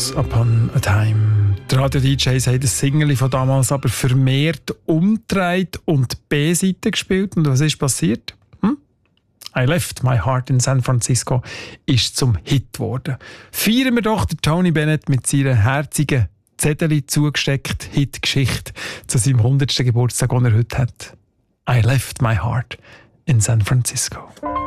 Once Upon a Time. Die Radio-DJs haben das Single von damals aber vermehrt umgedreht und B-Seite gespielt. Und was ist passiert? I Left My Heart in San Francisco ist zum Hit geworden. Feiern wir doch den Tony Bennett mit seiner herzigen Zettel zugesteckt Hitgeschichte zu seinem 100. Geburtstag, den er heute hat. I Left My Heart in San Francisco.